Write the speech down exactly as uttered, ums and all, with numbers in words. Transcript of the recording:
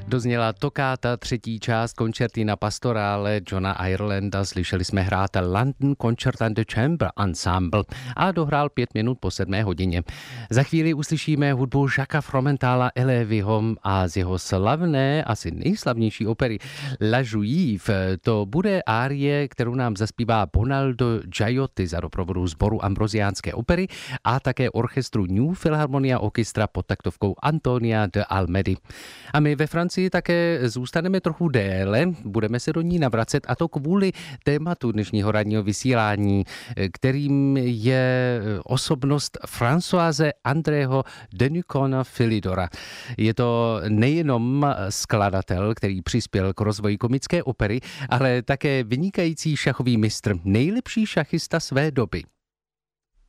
Dozněla tokáta, třetí část koncertina Pastorale Johna Irelanda. Slyšeli jsme hrát London Concert and the Chamber Ensemble a dohrál pět minut po sedmé hodině. Za chvíli uslyšíme hudbu Jacquesa Fromentala Elévyho a z jeho slavné, asi nejslavnější opery La Juive. To bude árie, kterou nám zaspívá Bonaldo Giotti za doprovodu sboru Ambrosiánské opery a také orchestru New Philharmonia Orchestra pod taktovkou Antonia de Almedy. A my ve Francii také zůstaneme trochu déle, budeme se do ní navracet, a to kvůli tématu dnešního ranního vysílání, kterým je osobnost Françoise Andrého Denucona Philidora. Je to nejenom skladatel, který přispěl k rozvoji komické opery, ale také vynikající šachový mistr, nejlepší šachista své doby.